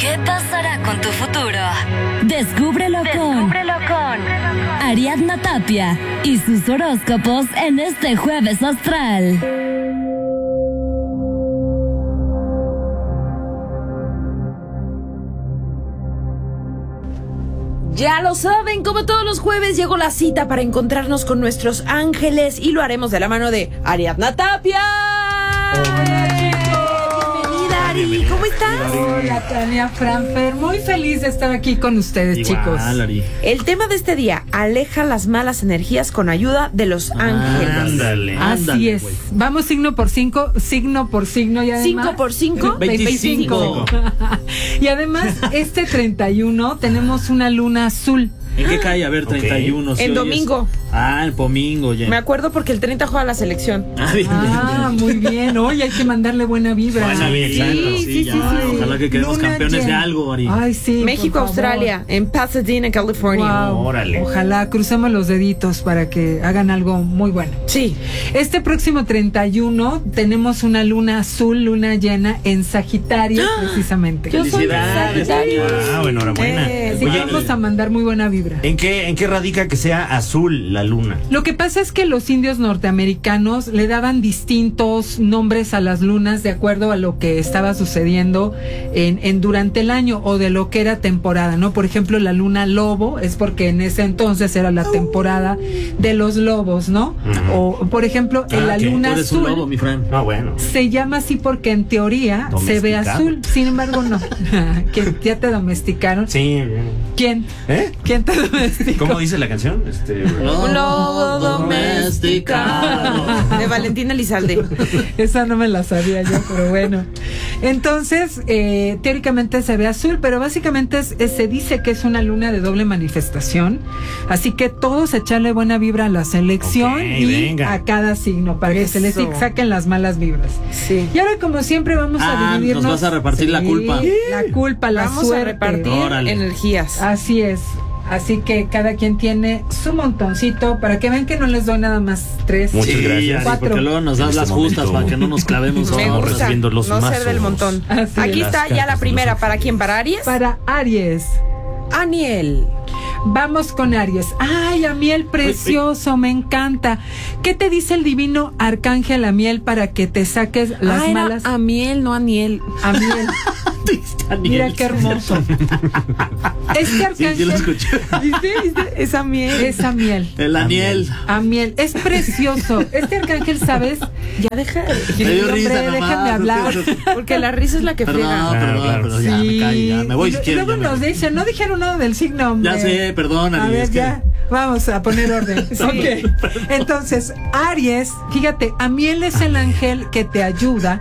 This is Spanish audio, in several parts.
¿Qué pasará con tu futuro? Descúbrelo con Ariadna Tapia y sus horóscopos en este Jueves Astral. Ya lo saben, como todos los jueves llegó la cita para encontrarnos con nuestros ángeles y lo haremos de la mano de Ariadna Tapia. Bienvenida, Ari. ¿Cómo estás? Hola, Tania, Franfer. Muy feliz de estar aquí con ustedes, chicos. Ari. El tema de este día, aleja las malas energías con ayuda de los ángeles. Ándale. Así es. Güey. Vamos signo por signo y además 5 por 5, 25. Y además, este 31 tenemos una luna azul. ¿En qué cae? A ver, 31. En domingo. El domingo ya. Me acuerdo porque el 30 juega la selección. Bien. Muy bien. Hoy hay que mandarle buena vibra. Buena vibra, exacto. Sí. Ojalá que quedemos Luna campeones llena. de algo, Ari. Ay, sí. México, por favor. Australia, en Pasadena, California. Wow. Órale. Ojalá crucemos los deditos para que hagan algo muy bueno. Sí. Este próximo 31 tenemos una luna azul, luna llena en Sagitario, precisamente. Yo soy Felicidades, Sagitario. Tania. Wow, enhorabuena. Así que vamos a mandar muy buena vibra. ¿En qué radica que sea azul la luna? Lo que pasa es que los indios norteamericanos le daban distintos nombres a las lunas de acuerdo a lo que estaba sucediendo durante el año o de lo que era temporada, ¿no? Por ejemplo, la luna lobo es porque en ese entonces era la temporada de los lobos, ¿no? O, por ejemplo, en la ¿Qué? luna Tú eres un azul lobo, mi Fran. Bueno. se llama así porque en teoría se ve Domesticado. azul, sin embargo no. ¿Que ya te domesticaron? Sí. ¿Quién? ¿Eh? ¿Quién te domesticó? ¿Cómo dice la canción? Un lobo domesticado. De Valentín Elizalde. Esa no me la sabía yo, pero bueno. Entonces, teóricamente se ve azul, pero básicamente se dice que es una luna de doble manifestación. Así que todos echarle buena vibra a la selección Ok, y venga. a cada signo para que se les Eso. saquen las malas vibras. Sí. Y ahora, como siempre, vamos a dividirnos. nos vas a repartir la culpa. La culpa, la Vamos suerte. a repartir Órale. energías. Así es. Así que cada quien tiene su montoncito para que vean que no les doy nada más 3. Muchas gracias. Ari, Cuatro. porque luego nos das En este las justas momento. para que no nos clavemos. Me Vamos gusta recibiendo los no ser mazos. del montón. Así Aquí es. está Las ya la cartas de primera. los ¿Para quién? ¿Para Aries? Para Aries. Aniel. Vamos con Aries. Ay, Amiel precioso, me encanta. ¿Qué te dice el divino arcángel Amiel para que te saques las Era malas? Amiel, no Aniel. Amiel. Mira qué hermoso. Este arcángel. Sí, lo escuché. ¿Viste? Es Amiel. Es Amiel. El Aniel. Amiel, es precioso. Este arcángel, ¿sabes? Ya deja. Me dio Hombre, risa nomás. déjenme hablar. Porque la risa es la que friega. Perdón, Claro. pero ya me caí, ya me voy Y si quieres. luego ya me nos voy. dicen, no dijeron nada del signo, hombre. Ya sé, perdón, A Ari, ver, es que- ya, vamos a poner orden. Ok. Entonces, Aries, fíjate, Amiel es el ángel que te ayuda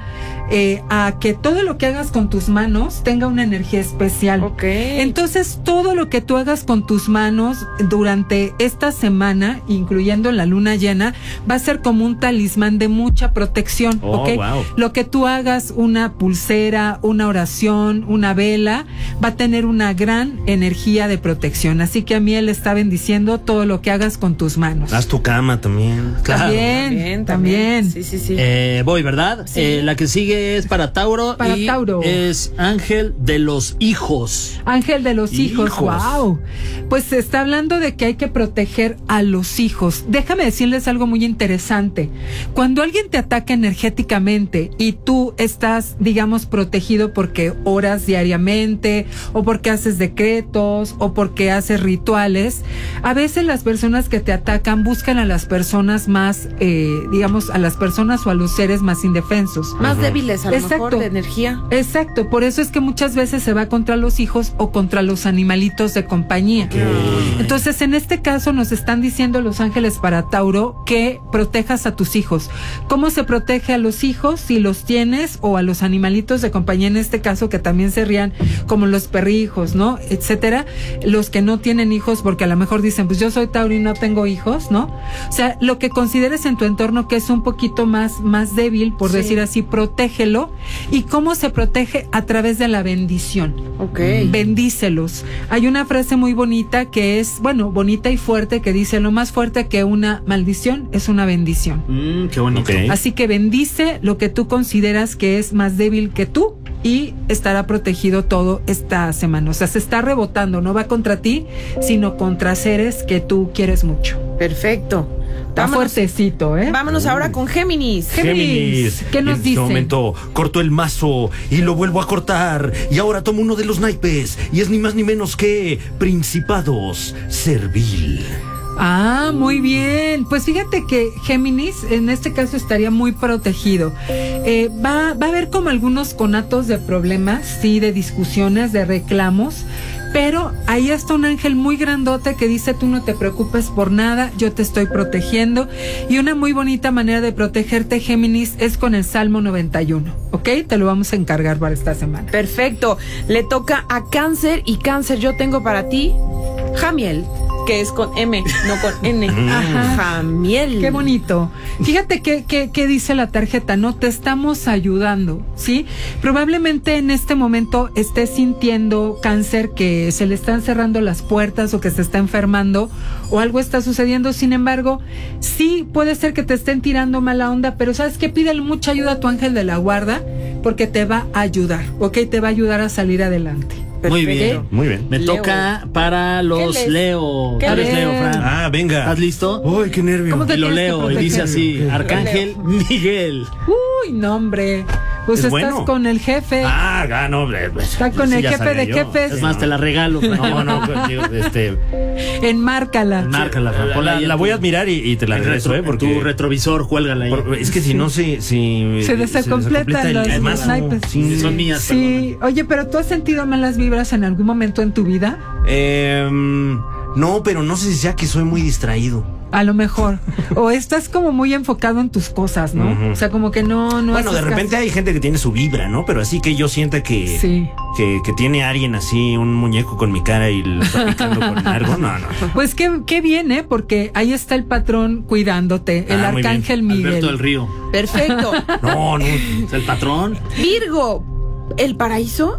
a que todo lo que hagas con tus manos tenga una energía especial. Ok. Entonces, todo lo que tú hagas con tus manos durante esta semana, incluyendo la luna llena, va a ser como un talismán de mucha protección. Oh, ¿Ok? wow. Lo que tú hagas, una pulsera, una oración, una vela, va a tener una gran energía de protección. Así que a mí él está bendiciendo todo lo que hagas con tus manos. Haz tu cama también. Claro. También. Sí, sí, sí. Voy, ¿verdad? Sí. La que sigue es para Tauro. Para y Tauro. es Ángel de los Hijos. Ángel de los hijos, Hijos. wow. Pues se está hablando de que hay que proteger a los hijos. Déjame decirles algo muy interesante. Cuando alguien te ataca energéticamente y tú estás, digamos, protegido porque oras diariamente o porque haces decretos o porque haces rituales, a veces las personas que te atacan buscan a las personas más, digamos, a las personas o a los seres más indefensos. Más débiles a lo Exacto. mejor de energía. Exacto, por eso es que muchas veces se va contra los hijos o contra los animalitos de compañía. Entonces, en este caso nos están diciendo los ángeles para Tauro que protejas a tus hijos. ¿Cómo se protege a los hijos? Si los tienes, o a los animalitos de compañía, en este caso, que también serían como los perrijos, ¿no? Etcétera. Los que no tienen hijos, porque a lo mejor dicen, pues yo soy Tauro y no tengo hijos, ¿no? O sea, lo que consideres en tu entorno que es un poquito más débil, por Sí. decir así, protégelo. ¿Y cómo se protege? A través de la bendición. Ok. Bendícelos. Hay una frase muy bonita que es, bueno, bonita y fuerte, que dice, lo más fuerte que una maldición es una bendición. Qué bonito. Ok. Así que bendice lo que tú consideras que es más débil que tú y estará protegido todo esta semana. O sea, se está rebotando, no va contra ti, sino contra seres que tú quieres mucho. Perfecto. Está fuertecito, ¿eh? Vámonos ahora con Géminis. Géminis, ¿qué nos en dice? este momento corto el mazo y lo vuelvo a cortar. Y ahora tomo uno de los naipes. Y es ni más ni menos que Principados Servil. Ah, muy bien. Pues fíjate que Géminis en este caso estaría muy protegido. Va a haber como algunos conatos de problemas, sí, de discusiones, de reclamos. Pero ahí está un ángel muy grandote que dice: tú no te preocupes por nada, yo te estoy protegiendo. Y una muy bonita manera de protegerte, Géminis, es con el Salmo 91, ¿ok? Te lo vamos a encargar para esta semana. Perfecto. Le toca a Cáncer, y Cáncer, yo tengo para ti Jamiel, que es con M, no con N. Ajá. Jamiel. Qué bonito. Fíjate que dice la tarjeta, ¿no? Te estamos ayudando, ¿sí? Probablemente en este momento estés sintiendo, Cáncer, que se le están cerrando las puertas o que se está enfermando o algo está sucediendo. Sin embargo, sí puede ser que te estén tirando mala onda, pero ¿sabes qué? Pídele mucha ayuda a tu ángel de la guarda porque te va a ayudar, ¿ok? Te va a ayudar a salir adelante. Muy bien. Muy bien. Me toca para los ¿Qué Leo. ¿Qué ¿Eres lees? Leo, Fran? Ah, venga. ¿Estás listo? Uy, qué nervio. ¿Cómo te Y lo tienes que leo y proteger? dice así: Ok. Arcángel Miguel. Uy, no, hombre. Pues Es estás bueno. con el jefe. No. Está con el ya jefe sabía de yo. jefes. Es más, te la regalo. Fran. No, digo, Enmárcala. Márcala, Fran. Ponla ahí en la tu- voy a admirar y te la en regreso, retro- porque en tu retrovisor, cuélgala ahí. es que si no se descompletan los mazo. naipes. Sí. Son mías, Sí, oye, pero ¿tú has sentido malas vibras en algún momento en tu vida? No, pero no sé si sea que soy muy distraído. A lo mejor. O estás como muy enfocado en tus cosas, ¿no? Ujú. O sea, como que no Bueno, haces de repente caso. hay gente que tiene su vibra, ¿no? Pero así que yo sienta que, Sí. que tiene alguien así, un muñeco con mi cara y lo está picando con algo. No. Pues qué bien, ¿eh? Porque ahí está el patrón cuidándote, el Muy bien. arcángel Miguel. Alberto del Río. Perfecto. No. Es el patrón. Virgo, el paraíso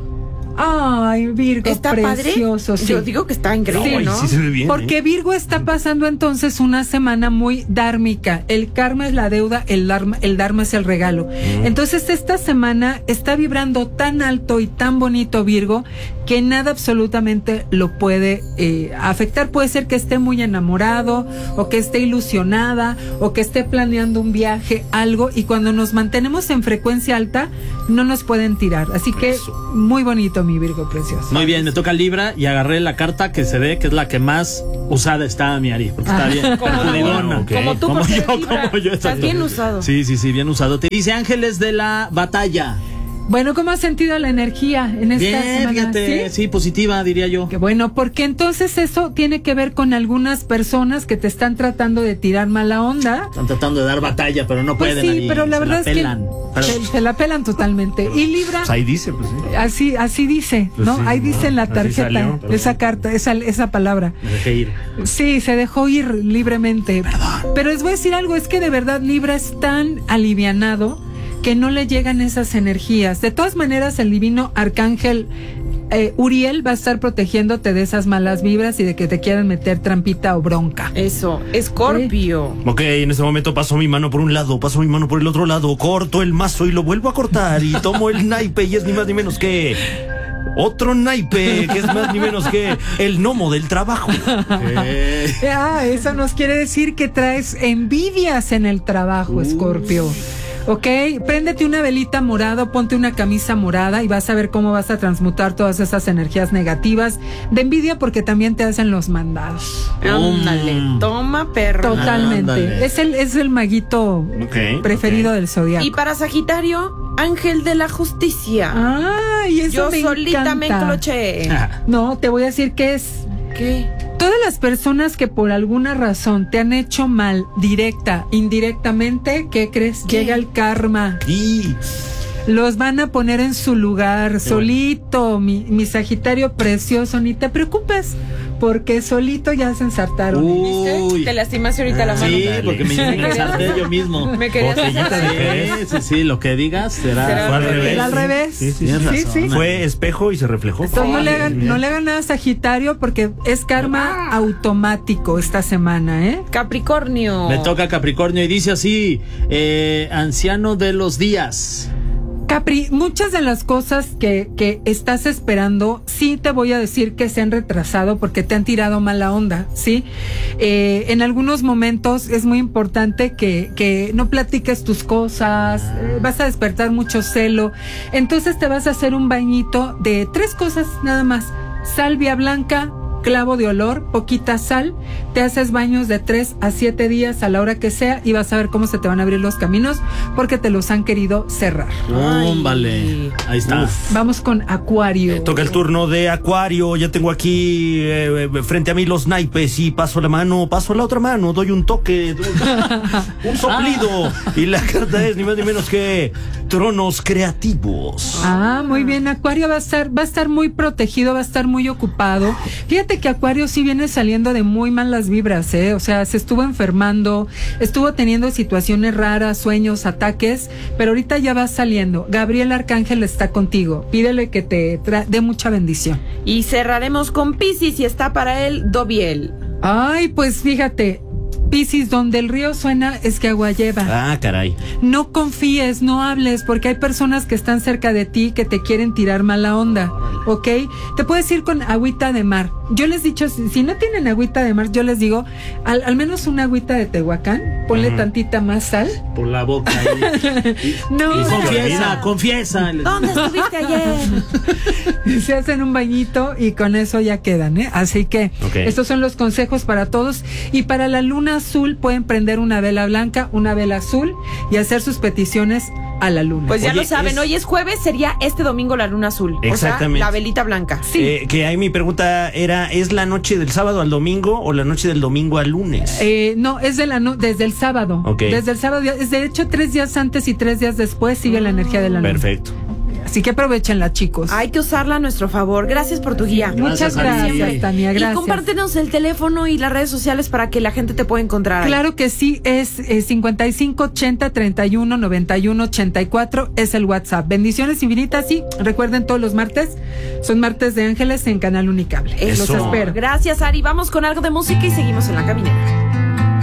Ay, Virgo, está precioso, padre. sí. Yo digo que está increíble, Sí, ¿no? Sí se ve bien. Porque Virgo está pasando entonces una semana muy dármica. El karma es la deuda, el dharma es el regalo. Entonces esta semana está vibrando tan alto y tan bonito Virgo que nada absolutamente lo puede afectar. Puede ser que esté muy enamorado o que esté ilusionada o que esté planeando un viaje, algo, y cuando nos mantenemos en frecuencia alta no nos pueden tirar. Así que Eso. muy bonito, mi Virgo precioso. Muy bien, me toca Libra y agarré la carta que se ve que es la que más usada está, mi Ari, porque está bien. Jodidona. Ok. Como tú, Como porque yo, eres Libra. como yo. Estás bien usado. Sí, bien usado. Te dice Ángeles de la Batalla. Bueno, ¿cómo has sentido la energía en esta Bien, semana? fíjate, sí, positiva, diría yo. Qué bueno, porque entonces eso tiene que ver con algunas personas que te están tratando de tirar mala onda. Están tratando de dar batalla, pero no Pues pueden. sí, Ari, pero la se verdad es que pelan. Pero- se la pelan totalmente. Y Libra, Pues ahí dice, pues sí. así dice, Pues ¿no? sí, Ahí ¿no? dice en la Así tarjeta, salió, pero esa bueno. carta, esa palabra. Me dejé ir. Sí, se dejó ir libremente. Pero les voy a decir algo, es que de verdad Libra es tan alivianado que no le llegan esas energías. De todas maneras, el divino arcángel Uriel va a estar protegiéndote de esas malas vibras y de que te quieran meter trampita o bronca. Eso, Escorpio. Ok, en este momento paso mi mano por un lado, paso mi mano por el otro lado, corto el mazo y lo vuelvo a cortar y tomo el naipe y es ni más ni menos que otro naipe, que es más ni menos que el gnomo del trabajo. Eso nos quiere decir que traes envidias en el trabajo, Escorpio. Ok, préndete una velita morada, ponte una camisa morada y vas a ver cómo vas a transmutar todas esas energías negativas de envidia, porque también te hacen los mandados. Ándale, toma perro. Totalmente. Ándale. Es el maguito Ok, preferido ok. del zodiaco. Y para Sagitario, Ángel de la Justicia. Ay, eso Yo me solita me encanta. encloché. No, te voy a decir que es ¿Qué? todas las personas que por alguna razón te han hecho mal, directa, indirectamente, ¿qué crees? ¿Qué? Llega el karma. Y Los van a poner en su lugar, solito, mi Sagitario precioso, ni te preocupes, porque solito ya se ensartaron. Uy. Te lastimaste ahorita la mano. Sí, Ándale. porque me ensarté yo mismo. Me querías Botellita hacer de Jerez. Sí, lo que digas será. Será fue al revés. Era al revés. Sí, sí, sí. Tienes razón. sí. Fue espejo y se reflejó. Entonces no le hagan nada a Sagitario porque es karma automático esta semana, ¿eh? Capricornio. Me toca Capricornio y dice así: anciano de los días. Capri, muchas de las cosas que estás esperando, sí te voy a decir que se han retrasado porque te han tirado mala onda, ¿sí? En algunos momentos es muy importante que no platiques tus cosas, vas a despertar mucho celo, entonces te vas a hacer un bañito de 3 cosas nada más: salvia blanca, clavo de olor, poquita sal, te haces baños de 3 a 7 días a la hora que sea y vas a ver cómo se te van a abrir los caminos porque te los han querido cerrar. Vale, ahí está. Vamos con Acuario. Toca el turno de Acuario. Ya tengo aquí frente a mí los naipes y paso la mano, paso la otra mano, doy un toque, un soplido y la carta es ni más ni menos que tronos creativos. Muy bien, Acuario va a estar muy protegido, va a estar muy ocupado. Fíjate que Acuario sí viene saliendo de muy malas vibras, o sea, se estuvo enfermando, estuvo teniendo situaciones raras, sueños, ataques, pero ahorita ya va saliendo. Gabriel Arcángel está contigo, pídele que te dé mucha bendición. Y cerraremos con Piscis y está para él Dobiel. Ay, pues fíjate, Piscis, donde el río suena es que agua lleva. Caray. No confíes, no hables, porque hay personas que están cerca de ti que te quieren tirar mala onda, ¿ok? Te puedes ir con agüita de mar. Yo les he dicho, si no tienen agüita de mar, yo les digo, al menos una agüita de Tehuacán, ponle tantita más sal. Por la boca ahí. No. Y confiesa. ¿Dónde estuviste ayer? Se hacen un bañito y con eso ya quedan, Así que estos son los consejos para todos. Y para la luna azul pueden prender una vela blanca, una vela azul y hacer sus peticiones a la luna. Pues ya lo saben, hoy es jueves, sería este domingo la luna azul. Exactamente. O sea, la velita blanca. Sí. Que ahí mi pregunta era, ¿es la noche del sábado al domingo o la noche del domingo al lunes? No, es desde el sábado. Desde el sábado, de hecho 3 días antes y 3 días después sigue la energía de la luna. Perfecto. Así que aprovechenla, chicos. Hay que usarla a nuestro favor. Gracias por tu guía. Muchas gracias, Tania. Gracias. Y compártenos el teléfono y las redes sociales para que la gente te pueda encontrar. Claro que sí, es 55 80 31 91 84, es el WhatsApp. Bendiciones infinitas, y recuerden, todos los martes son martes de ángeles en Canal Unicable. Eso. Los espero. Gracias, Ari. Vamos con algo de música y seguimos en la caminera.